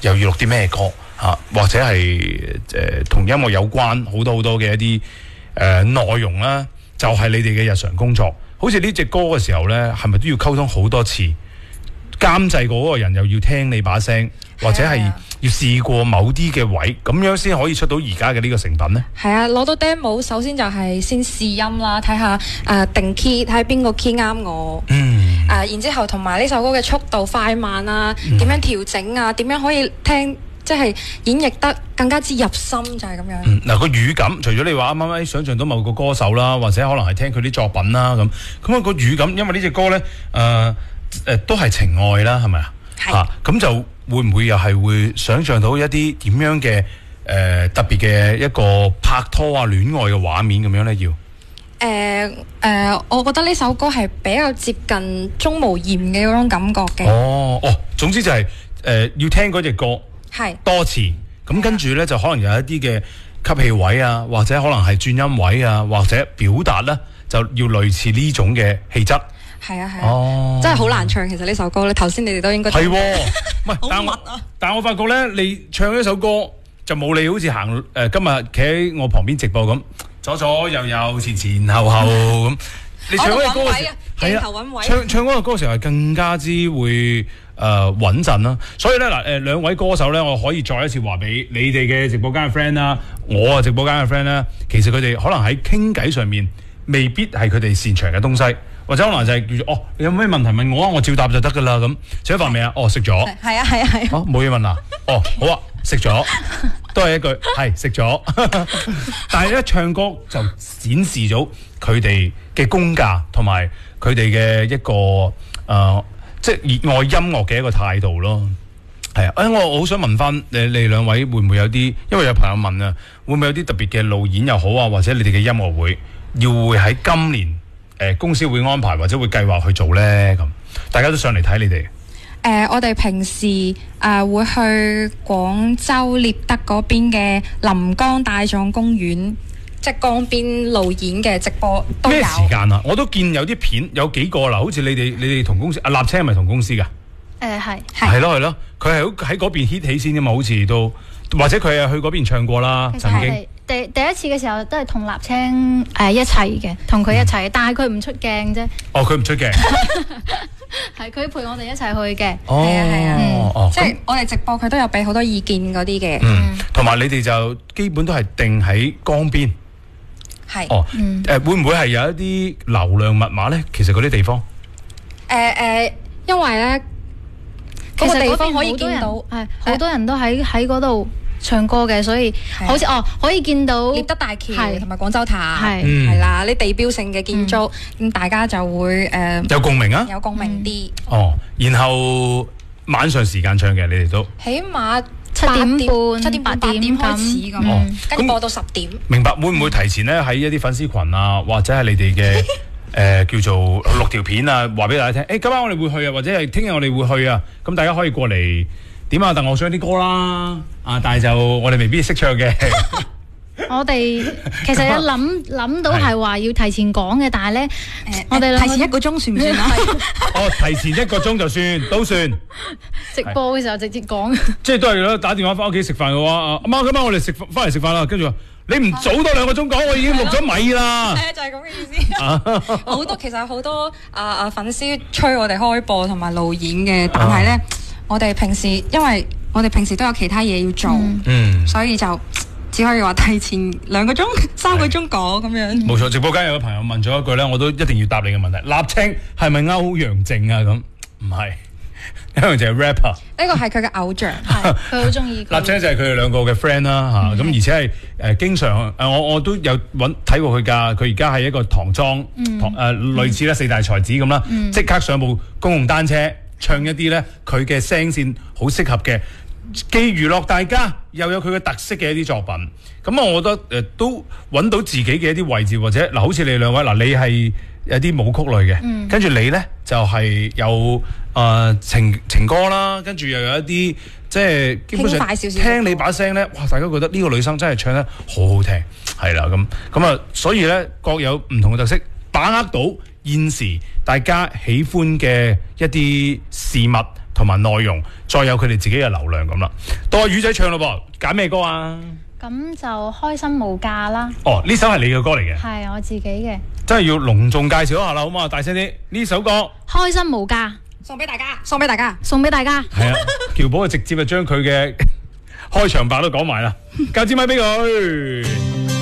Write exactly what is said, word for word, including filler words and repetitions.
又要錄啲咩歌嚇、啊，或者係誒同音樂有關好多好多嘅一啲誒、呃、內容啦，就係、是、你哋嘅日常工作。好似呢隻歌嘅時候咧，係咪都要溝通好多次？監製嗰個人又要聽你把聲，或者係要試過某啲嘅位，咁樣先可以出到而家嘅呢個成品呢？ 係啊，攞到 demo 首先就係先試音啦，睇下誒定 key，睇下邊個 key 啱我。嗯。誒、呃，然之後同埋呢首歌嘅速度快慢啊，點、嗯、樣調整啊，點樣可以聽，即係演繹得更加之入心，就係、是、咁樣。嗯。嗱、呃、個語感，除咗你話啱啱想像到某個歌手啦，或者可能係聽佢啲作品啦咁，咁啊個語感，因為呢隻歌咧誒。呃誒、呃、都係情愛啦，係咪啊？係。嚇咁就會唔會又係會想像到一啲點樣嘅誒、呃、特別嘅一個拍拖啊戀愛嘅畫面咁樣咧？要誒誒、呃呃，我覺得呢首歌係比較接近鍾無艷嘅嗰種感覺嘅。哦哦，總之就係、是、誒、呃、要聽嗰隻歌係多次，咁跟住咧就可能有一啲嘅吸氣位啊，或者可能係轉音位啊，或者表達咧就要類似呢種嘅氣質。 係啊係啊，哦、真係好難唱。其實呢首歌咧，頭先你哋都應該係喎， 唔係，但係我、啊、但係我發覺咧，你唱呢首歌就冇你好似行誒、呃、今日企喺我旁邊直播咁，左左右右前前後後咁。你唱嗰個歌嘅係啊，唱唱嗰個歌時候係更加之會誒穩陣啦。所以咧嗱誒兩位歌手咧，我可以再一次話俾你哋嘅直播間嘅 friend 啦，我啊直播間嘅 friend 啦，其實佢哋可能喺傾偈上面未必係佢哋擅長嘅東西。或者可能就係叫做哦，你有咩問題問我啊，我照答就得噶啦咁。食咗飯未啊？哦，食咗。 係啊係啊係。 哦，冇嘢問啦。哦，好啊，食咗，都係一句係食咗。但係咧唱歌就展示咗佢哋嘅功架同埋佢哋嘅一個誒、呃，即係熱愛音樂嘅一個態度咯。係啊，誒我好想問翻你你兩位會唔會有啲，因為有朋友問啊，會唔會有啲特別嘅路演又好啊，或者你哋嘅音樂會要會喺今年？誒、呃、公司會安排或者會計劃去做咧，咁大家都上嚟睇你哋。誒、 呃，我哋平時誒、呃、會去廣州獵德嗰邊嘅臨江大壯公園，即係江邊路演嘅直播都有。咩時間啊？我都見有啲片有幾個啦，好似你哋你哋同公司啊，立青係咪同公司㗎？ 誒係係咯係咯，佢係喺嗰邊 hit 起先㗎嘛，好似都或者佢係去嗰邊唱過啦，曾經。 第第一次嘅時候都係同立青誒、呃、一齊嘅，同佢一齊，嗯、但係佢唔出鏡啫。 哦，佢唔出鏡， 係佢陪我哋一齊去嘅。 哦，係啊係啊，嗯、哦， 即係我哋直播佢都有俾好多意見嗰啲嘅。 嗯，同埋你哋就基本都係定喺江邊。係。哦，誒、嗯呃、會唔會係有一啲流量密碼咧？其實嗰啲地方。誒、 呃、誒、呃，因為咧， 其實地方可以見到， 係好多人都喺喺嗰度唱歌嘅，所以好似哦可以見到獵德大橋同埋廣州塔，係係啦，呢地標性嘅建築，咁大家就會誒有共鳴啊， 有共鳴啲。 哦，然後晚上時間唱嘅，你哋都起碼七點半、 七點八點開始咁，跟住播到十點。 明白，會唔會提前咧喺一啲粉絲群啊，或者係你哋嘅誒叫做錄條片啊，話俾大家聽？誒今晚我哋會去啊，或者係聽日我哋會去啊，咁大家可以過嚟。點啊？但我想啲歌啦，啊！但係就我哋未必識唱嘅。 我哋其實有諗諗到係話要提前講嘅，但係咧，誒，我哋提前一個鐘算唔算啊？ 哦，提前一個鐘就算，都算。 直播嘅時候直接講。 即係都係咯，打電話翻屋企食飯嘅話，阿媽今晚我哋食翻嚟食飯啦，跟住話你唔早多兩個鐘講，我已經錄咗米啦。 係啊，就係咁嘅意思。好多其實好多啊啊粉絲催我哋開播同埋路演嘅，但係咧。我哋平時因為我哋平時都有其他嘢要做，嗯，所以就只可以話提前兩個鐘、三個鐘講咁樣。 冇錯，直播間有個朋友問咗一句咧，我都一定要答你嘅問題。立青係咪歐陽靖啊？咁唔係，歐陽靖係 rapper。 呢個係佢嘅偶像， 佢好中意。 立青就係佢哋兩個嘅 friend 啦嚇，咁而且係誒經常誒我我都有揾睇過佢㗎。佢而家係一個唐裝，唐誒類似咧四大才子咁啦，即刻上部公共單車。唱一啲咧，佢嘅聲線好適合嘅，既娛樂大家，又有佢嘅特色嘅一啲作品。咁啊，我覺得誒、呃、都揾到自己嘅一啲位置，或者嗱、呃，好似你兩位嗱、呃，你係有啲舞曲類嘅，嗯、跟住你咧就係、是、有誒、呃、情情歌啦，跟住又有一啲即係基本上聽你把聲咧，哇！大家覺得呢個女生真係唱得好好聽，係啦咁咁啊，所以咧各有唔同嘅特色，把握到現時大家喜歡嘅一啲事物同埋內容，再有佢哋自己嘅流量咁啦。到阿魚仔唱咯噃，揀咩歌啊？ 咁就開心無價啦。 哦，呢首係你嘅歌嚟嘅， 係我自己嘅。 真係要隆重介紹一下啦，好嘛？大聲啲，呢首歌開心無價， 送俾大家，送俾大家， 送俾大家。 係啊，喬寶就直接就將佢嘅開場白都講埋啦，交支咪俾佢。